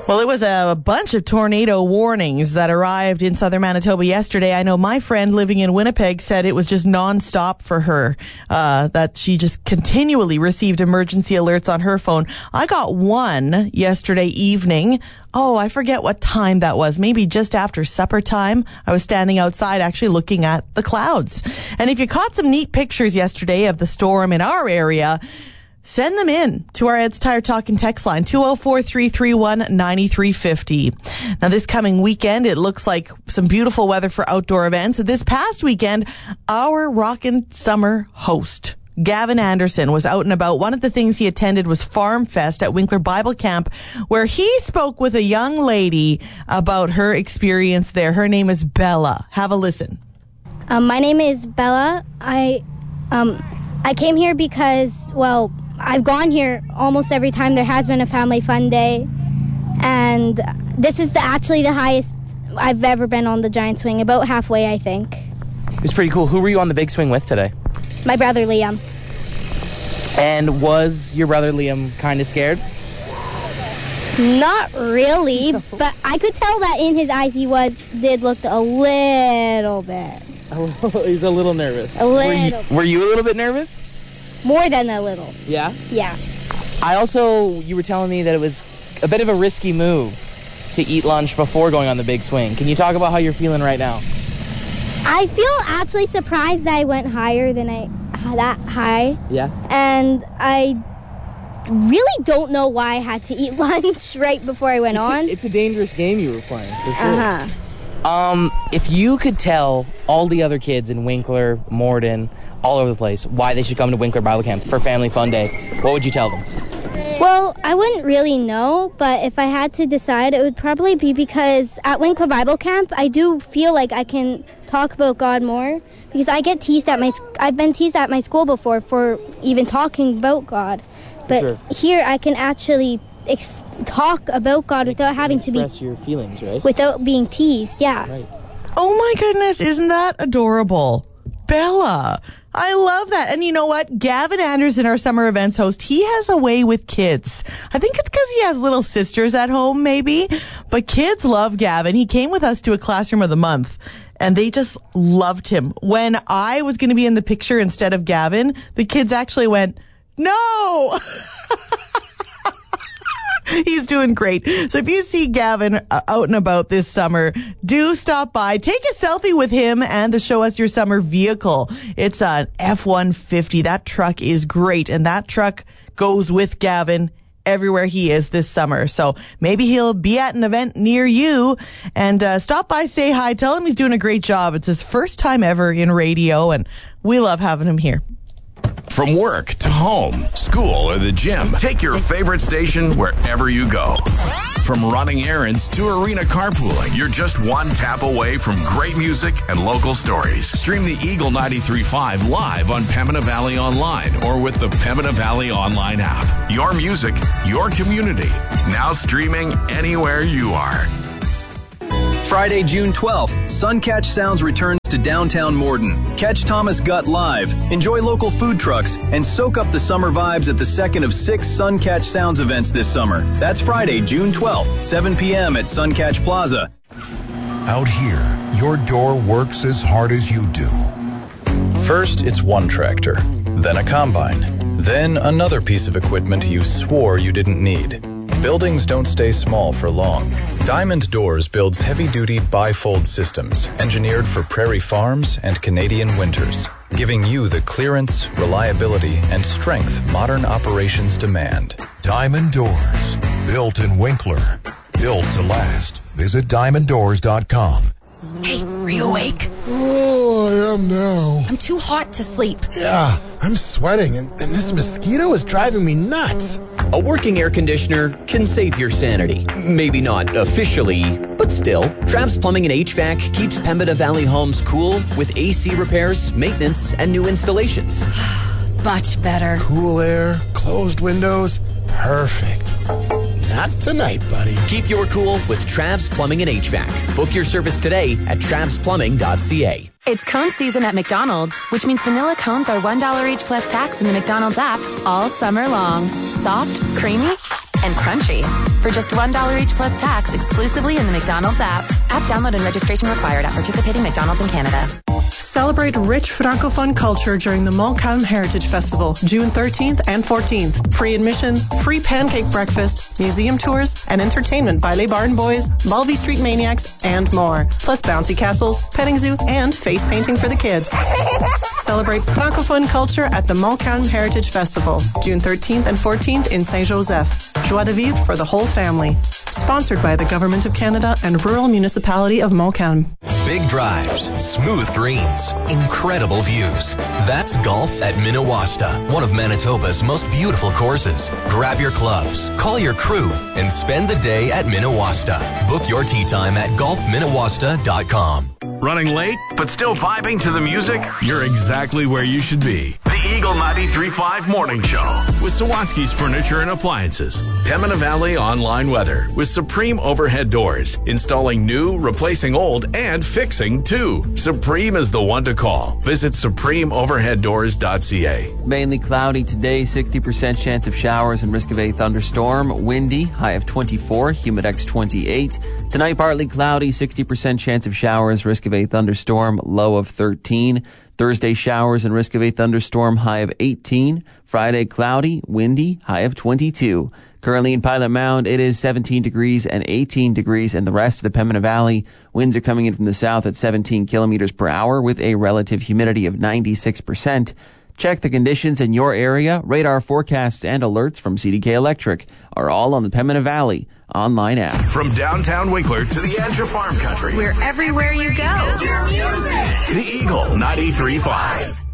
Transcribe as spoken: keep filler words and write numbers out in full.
Well, it was a bunch of tornado warnings that arrived in southern Manitoba yesterday. I know my friend living in Winnipeg said it was just nonstop for her, uh, that she just continually received emergency alerts on her phone. I got one yesterday evening. Oh, I forget what time that was. Maybe just after supper time. I was standing outside actually looking at the clouds. And if you caught some neat pictures yesterday of the storm in our area, send them in to our Ed's Tire Talk and text line, two oh four, three three one, nine three five oh. Now, this coming weekend, it looks like some beautiful weather for outdoor events. This past weekend, our Rockin' Summer host, Gavin Anderson, was out and about. One of the things he attended was Farm Fest at Winkler Bible Camp, where he spoke with a young lady about her experience there. Her name is Bella. Have a listen. Um, my name is Bella. I, um, I came here because, well, I've gone here almost every time there has been a family fun day, and this is the, actually the highest I've ever been on the giant swing, about halfway, I think. It was pretty cool. Who were you on the big swing with today? My brother Liam. And was your brother Liam kind of scared? Not really, but I could tell that in his eyes he was did look a little bit. He's a little nervous. A little. Were you, were you a little bit nervous? More than a little. Yeah? Yeah. I also, you were telling me that it was a bit of a risky move to eat lunch before going on the big swing. Can you talk about how you're feeling right now? I feel actually surprised that I went higher than I, that high. Yeah. And I really don't know why I had to eat lunch right before I went on. It's a dangerous game you were playing, for sure. Uh-huh. Um, if you could tell all the other kids in Winkler, Morden, all over the place, why they should come to Winkler Bible Camp for Family Fun Day, what would you tell them? Well, I wouldn't really know, but if I had to decide, it would probably be because at Winkler Bible Camp, I do feel like I can talk about God more, because I get teased at my, I've been teased at my school before for even talking about God, but sure. Here I can actually Ex- talk about God without having to be express your feelings, right? Without being teased, yeah. Right. Oh my goodness, isn't that adorable? Bella, I love that. And you know what? Gavin Anderson, our summer events host, he has a way with kids. I think it's because he has little sisters at home, maybe. But kids love Gavin. He came with us to a classroom of the month, and they just loved him. When I was going to be in the picture instead of Gavin, the kids actually went, no! He's doing great. So if you see Gavin uh, out and about this summer, do stop by. Take a selfie with him and the Show Us Your Summer vehicle. It's an F one fifty. That truck is great, and that truck goes with Gavin everywhere he is this summer. So maybe he'll be at an event near you, and uh, stop by, say hi, tell him he's doing a great job. It's his first time ever in radio, and we love having him here. From work to home, school, or the gym, take your favorite station wherever you go. From running errands to arena carpooling, you're just one tap away from great music and local stories. Stream the Eagle ninety-three point five live on Pembina Valley Online or with the Pembina Valley Online app. Your music, your community. Now streaming anywhere you are. Friday, June twelfth, Suncatch Sounds returns to downtown Morden. Catch Thomas Gutt live, enjoy local food trucks, and soak up the summer vibes at the second of six Suncatch Sounds events this summer. That's Friday, June twelfth, seven p.m. at Suncatch Plaza. Out here, your door works as hard as you do. First, it's one tractor, then a combine, then another piece of equipment you swore you didn't need. Buildings don't stay small for long. Diamond Doors builds heavy-duty bifold systems engineered for prairie farms and Canadian winters, giving you the clearance, reliability, and strength modern operations demand. Diamond Doors, built in Winkler, built to last. Visit diamond doors dot com. Hey, are you awake? Oh, I am now. I'm too hot to sleep. Yeah, I'm sweating, and, and this mosquito is driving me nuts. A working air conditioner can save your sanity. Maybe not officially, but still. Travs Plumbing and H V A C keeps Pembina Valley homes cool with A C repairs, maintenance, and new installations. Much better. Cool air, closed windows, perfect. Not tonight, buddy. Keep your cool with Travs Plumbing and H V A C. Book your service today at travs plumbing dot c a. It's cone season at McDonald's, which means vanilla cones are one dollar each plus tax in the McDonald's app all summer long. Soft, creamy, and crunchy. for just one dollar each plus tax exclusively in the McDonald's app. App download and registration required at participating McDonald's in Canada. Celebrate rich Francophone culture during the Montcalm Heritage Festival, June thirteenth and fourteenth. Free admission, free pancake breakfast, museum tours, and entertainment by Les Barn Boys, Mulvey Street Maniacs, and more. Plus bouncy castles, petting zoo, and face painting for the kids. Celebrate Francophone culture at the Montcalm Heritage Festival, June thirteenth and fourteenth in Saint-Joseph. Joie de vivre for the whole family. Sponsored by the Government of Canada and Rural Municipality of Montcalm. Big drives, smooth greens, incredible views. That's golf at Minawasta, one of Manitoba's most beautiful courses. Grab your clubs, call your crew, and spend the day at Minawasta. Book your tee time at golf minawasta dot com. Running late, but still vibing to the music? You're exactly where you should be. The Eagle ninety-three point five Morning Show with Sawatsky's Furniture and Appliances. Pembina Valley Online Weather with Supreme Overhead Doors. Installing new, replacing old, and fixing too. Supreme is the one to call. Visit supreme overhead doors dot c a. Mainly cloudy today, sixty percent chance of showers and risk of a thunderstorm. Windy, high of twenty-four, Humidex twenty-eight. Tonight, partly cloudy, sixty percent chance of showers, risk of a thunderstorm, low of thirteen. Thursday, showers and risk of a thunderstorm, high of eighteen. Friday, cloudy, windy, high of twenty-two. Currently in Pilot Mound, it is seventeen degrees and eighteen degrees in the rest of the Pembina Valley. Winds are coming in from the south at seventeen kilometers per hour with a relative humidity of ninety-six percent. Check the conditions in your area. Radar forecasts and alerts from C D K Electric are all on the Pembina Valley online app. From downtown Winkler to the edge of farm country. We're everywhere you go. The Eagle ninety-three point five.